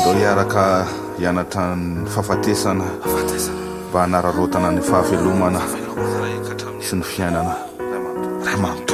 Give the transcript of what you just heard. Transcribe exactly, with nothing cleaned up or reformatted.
Andao hiaraka hianatra ny fahafatesana mba hanararotana ny fahavelomana sy ny fiainana. Ramatoa.